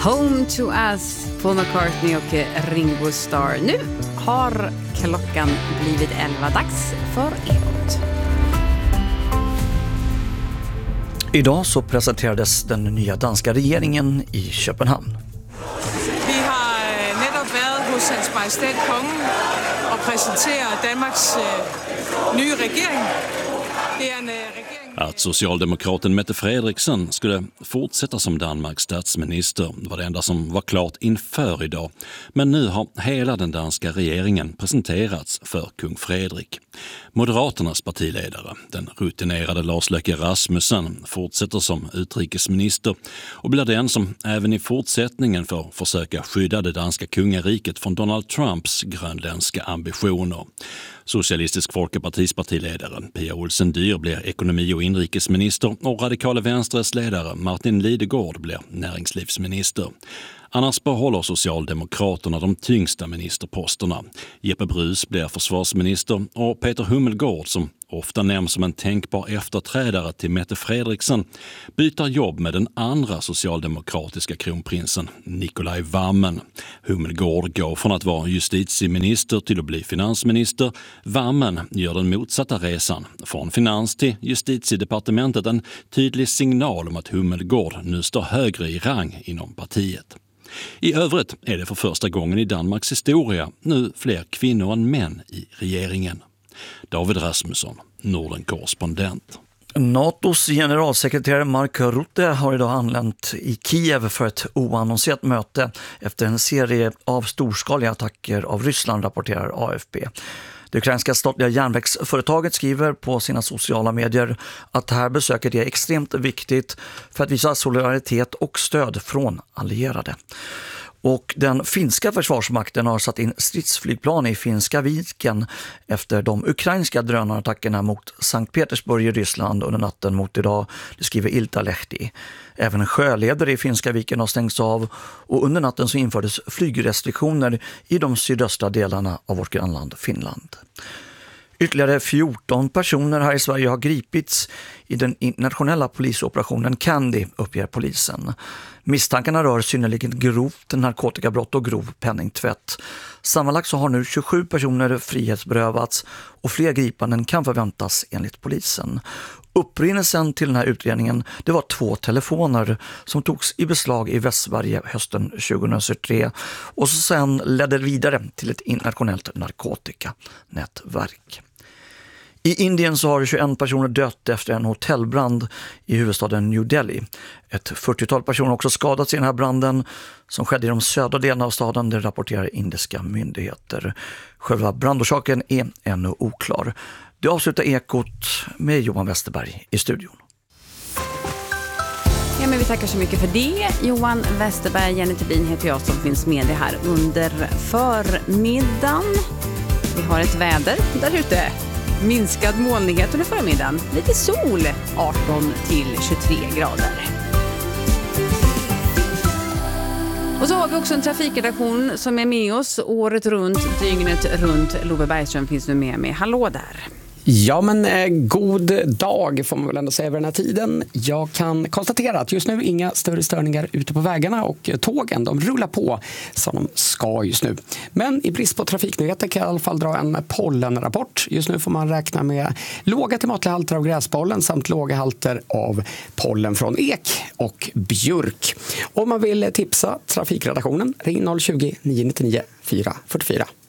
Home to Us, Paul McCartney och Ringo Starr. Nu har klockan blivit 11, dags för Ekot. Idag så presenterades den nya danska regeringen i Köpenhamn. Vi har netop været hos Hans Majestæt Kongen og præsenterer Danmarks nye regering. Det er en regering. Att socialdemokraten Mette Frederiksen skulle fortsätta som Danmarks statsminister var det enda som var klart inför idag. Men nu har hela den danska regeringen presenterats för kung Frederik. Moderaternas partiledare, den rutinerade Lars Løkke Rasmussen, fortsätter som utrikesminister och blir den som även i fortsättningen får försöka skydda det danska kungariket från Donald Trumps grönländska ambitioner. Socialistisk Folkepartis partiledare Pia Olsen Dyhr blir ekonomi- och inrikesminister och radikale Venstres ledare Martin Lidegaard blir näringslivsminister. Annars behåller Socialdemokraterna de tyngsta ministerposterna. Jeppe Bruus blir försvarsminister och Peter Hummelgaard, som ofta nämns som en tänkbar efterträdare till Mette Frederiksen, byter jobb med den andra socialdemokratiska kronprinsen Nikolaj Wammen. Hummelgaard går från att vara justitieminister till att bli finansminister. Wammen gör den motsatta resan. Från finans till justitiedepartementet, en tydlig signal om att Hummelgaard nu står högre i rang inom partiet. I övrigt är det för första gången i Danmarks historia nu fler kvinnor än män i regeringen. David Rasmusson, Norden-korrespondent. NATOs generalsekreterare Mark Rutte har idag anlänt i Kiev för ett oannonserat möte efter en serie av storskaliga attacker av Ryssland, rapporterar AFP. Det ukrainska statliga järnvägsföretaget skriver på sina sociala medier att det här besöket är extremt viktigt för att visa solidaritet och stöd från allierade. Och den finska försvarsmakten har satt in stridsflygplan i Finska viken efter de ukrainska drönarattackerna mot Sankt Petersburg i Ryssland under natten mot idag, det skriver Iltalehti. Även sjöleder i Finska viken har stängts av och under natten så infördes flygrestriktioner i de sydöstra delarna av vårt grannland Finland. Ytterligare 14 personer här i Sverige har gripits i den internationella polisoperationen Candy, uppger polisen. Misstankarna rör synnerligen grovt narkotikabrott och grov penningtvätt. Sammanlagt så har nu 27 personer frihetsberövats och fler gripanden kan förväntas enligt polisen. Upprinnelsen till den här utredningen, det var 2 telefoner som togs i beslag i Västsverige hösten 2023 och så sen ledde vidare till ett internationellt narkotikanätverk. I Indien så har 21 personer dött efter en hotellbrand i huvudstaden New Delhi. Ett 40-tal personer har också skadats i den här branden som skedde i de södra delarna av staden, det rapporterar indiska myndigheter. Själva brandorsaken är ännu oklar. Det avslutar Ekot med Johan Westerberg i studion. Ja, men vi tackar så mycket för det. Johan Westerberg, Jenny Tebin heter jag som finns med det här under förmiddagen. Vi har ett väder där ute. Minskad molnighet under förmiddagen. Lite sol, 18 till 23 grader. Och så har vi också en trafikredaktion som är med oss året runt, dygnet runt. Love Bergström finns nu med mig. Hallå där. Ja, men god dag får man väl ändå säga vid den här tiden. Jag kan konstatera att just nu inga större störningar ute på vägarna och tågen, de rullar på som de ska just nu. Men i brist på trafiknyheter kan jag i alla fall dra en pollenrapport. Just nu får man räkna med låga till måttliga halter av gräspollen samt låga halter av pollen från ek och björk. Om man vill tipsa trafikredaktionen, ring 020 999 444.